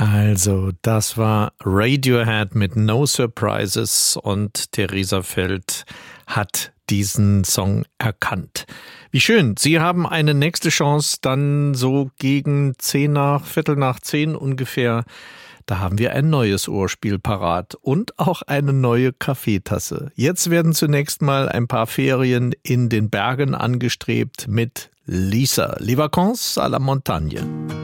Also, das war Radiohead mit No Surprises und Theresa Feld hat diesen Song erkannt. Wie schön, Sie haben eine nächste Chance dann so gegen 10 ungefähr. Da haben wir ein neues Ohrspiel parat und auch eine neue Kaffeetasse. Jetzt werden zunächst mal ein paar Ferien in den Bergen angestrebt mit Lisa. Les vacances à la montagne.